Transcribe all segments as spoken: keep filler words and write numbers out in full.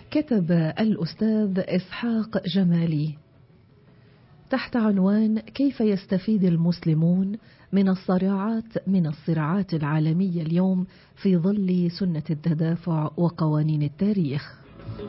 كتب الأستاذ إسحاق جمالي تحت عنوان: كيف يستفيد المسلمون من الصراعات من الصراعات العالمية اليوم في ظل سنة التدافع وقوانين التاريخ.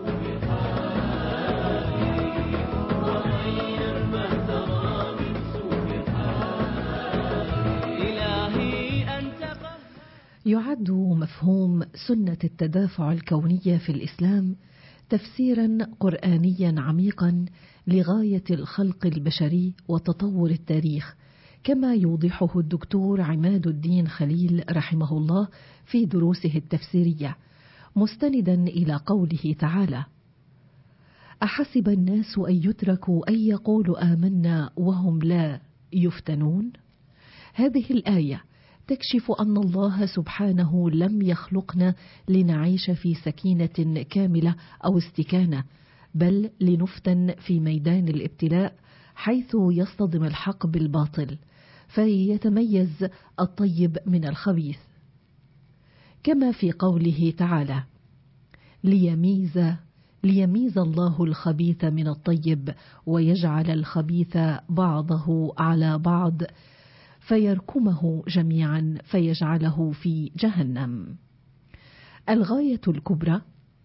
يعد مفهوم سنة التدافع الكونية في الإسلام تفسيرا قرآنيا عميقا لغاية الخلق البشري وتطور التاريخ، كما يوضحه الدكتور عماد الدين خليل رحمه الله في دروسه التفسيرية، مستندا إلى قوله تعالى: أحسب الناس أن يتركوا أن يقولوا آمنا وهم لا يفتنون. هذه الآية تكشف أن الله سبحانه لم يخلقنا لنعيش في سكينة كاملة أو استكانة، بل لنفتن في ميدان الابتلاء حيث يصطدم الحق بالباطل فيتميز الطيب من الخبيث، كما في قوله تعالى: ليميز ليميز الله الخبيث من الطيب ويجعل الخبيث بعضه على بعض فيركمه جميعا فيجعله في جهنم. الغاية الكبرى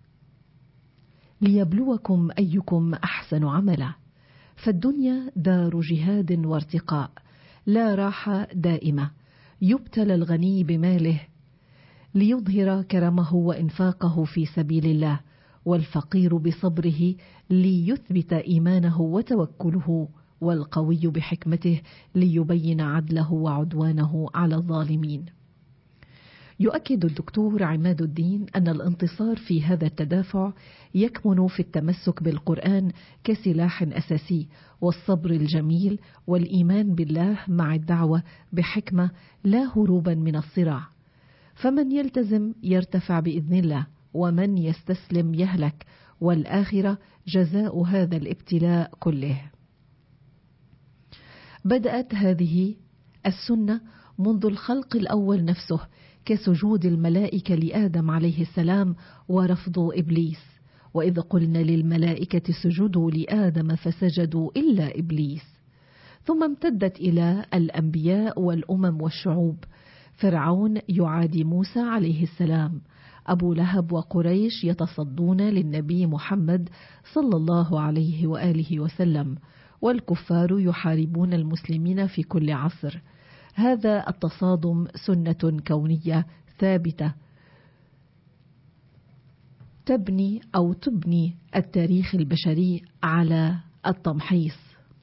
ليبلوكم أيكم أحسن عملا، فالدنيا دار جهاد وارتقاء لا راحة دائمة، يبتلى الغني بماله ليظهر كرمه وإنفاقه في سبيل الله، والفقير بصبره ليثبت إيمانه وتوكله، والقوي بحكمته ليبين عدله وعدوانه على الظالمين. يؤكد الدكتور عماد الدين أن الانتصار في هذا التدافع يكمن في التمسك بالقرآن كسلاح أساسي، والصبر الجميل والإيمان بالله مع الدعوة بحكمة لا هروبا من الصراع، فمن يلتزم يرتفع بإذن الله، ومن يستسلم يهلك، والآخرة جزاء هذا الابتلاء كله. بدأت هذه السنة منذ الخلق الأول نفسه كسجود الملائكة لآدم عليه السلام ورفض إبليس، وإذ قلنا للملائكة اسجدوا لآدم فسجدوا إلا إبليس، ثم امتدت إلى الأنبياء والأمم والشعوب. فرعون يعادي موسى عليه السلام، أبو لهب وقريش يتصدون للنبي محمد صلى الله عليه وآله وسلم، والكفار يحاربون المسلمين في كل عصر. هذا التصادم سنة كونية ثابتة تبني أو تبني التاريخ البشري على التمحيص،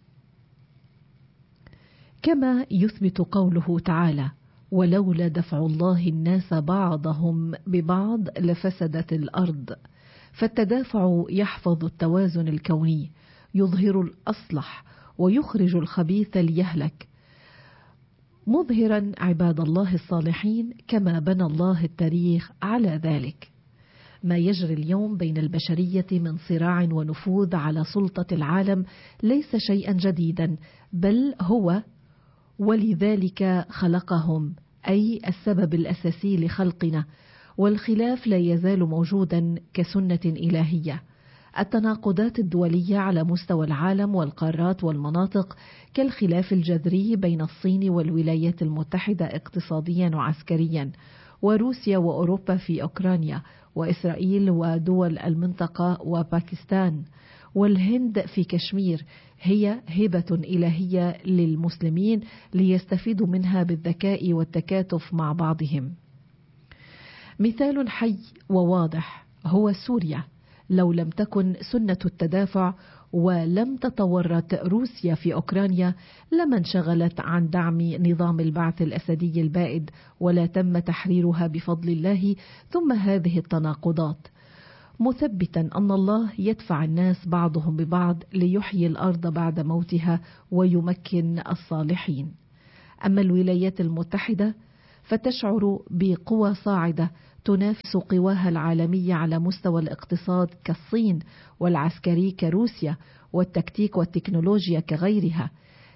كما يثبت قوله تعالى: ولولا دفع الله الناس بعضهم ببعض لفسدت الأرض. فالتدافع يحفظ التوازن الكوني، يظهر الأصلح ويخرج الخبيث ليهلك، مظهرا عباد الله الصالحين، كما بنى الله التاريخ على ذلك. ما يجري اليوم بين البشرية من صراع ونفوذ على سلطة العالم ليس شيئا جديدا، بل هو ولذلك خلقهم، أي السبب الأساسي لخلقنا، والخلاف لا يزال موجودا كسنة إلهية. التناقضات الدولية على مستوى العالم والقارات والمناطق، كالخلاف الجذري بين الصين والولايات المتحدة اقتصاديا وعسكريا، وروسيا وأوروبا في أوكرانيا، وإسرائيل ودول المنطقة وباكستان، والهند في كشمير، هي هبة إلهية للمسلمين ليستفيدوا منها بالذكاء والتكاتف مع بعضهم. مثال حي وواضح هو سوريا. لو لم تكن سنة التدافع ولم تتورط روسيا في أوكرانيا لما انشغلت عن دعم نظام البعث الأسدي البائد، ولا تم تحريرها بفضل الله. ثم هذه التناقضات مثبتا أن الله يدفع الناس بعضهم ببعض ليحيي الأرض بعد موتها ويمكن الصالحين. أما الولايات المتحدة فتشعر بقوى صاعدة تنافس قواها العالمية على مستوى الاقتصاد كالصين، والعسكري كروسيا، والتكتيك والتكنولوجيا كغيرها.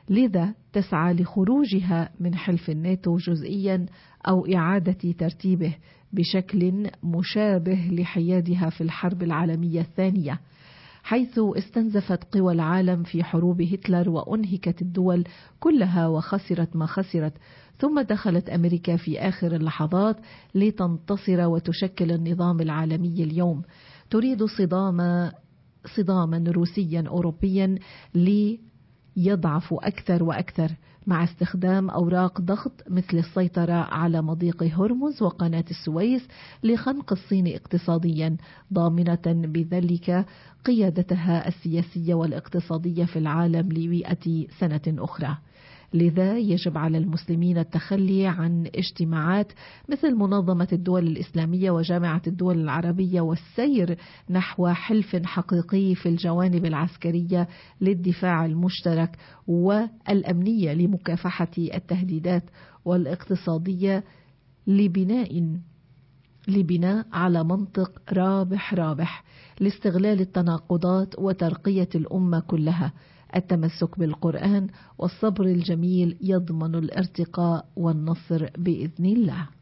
لذا تسعى لخروجها من حلف الناتو جزئيا أو إعادة ترتيبه بشكل مشابه لحيادها في الحرب العالمية الثانية، حيث استنزفت قوى العالم في حروب هتلر وأنهكت الدول كلها وخسرت ما خسرت، ثم دخلت أمريكا في آخر اللحظات لتنتصر وتشكل النظام العالمي اليوم. تريد صدام صداما روسيا أوروبيا ليضعف أكثر وأكثر مع استخدام أوراق ضغط مثل السيطرة على مضيق هرمز وقناة السويس لخنق الصين اقتصاديا، ضامنة بذلك قيادتها السياسية والاقتصادية في العالم لمئة سنة أخرى. لذا يجب على المسلمين التخلي عن اجتماعات مثل منظمة الدول الإسلامية وجامعة الدول العربية والسير نحو حلف حقيقي في الجوانب العسكرية للدفاع المشترك والأمنية لمكافحة التهديدات، والاقتصادية لبناء لبناء على منطق رابح رابح لاستغلال التناقضات وترقية الأمة كلها. التمسك بالقرآن والصبر الجميل يضمن الارتقاء والنصر بإذن الله.